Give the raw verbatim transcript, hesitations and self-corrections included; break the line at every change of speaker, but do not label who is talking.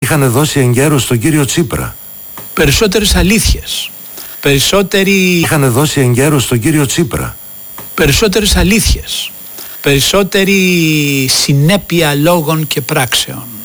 είχαν δώσει εγκαίρως στον κύριο Τσίπρα.
Περισσότερες αλήθειες. Περισσότερη...
Είχαν δώσει εγκαίρως στον κύριο Τσίπρα.
Περισσότερες αλήθειες. Περισσότερη συνέπεια λόγων και πράξεων.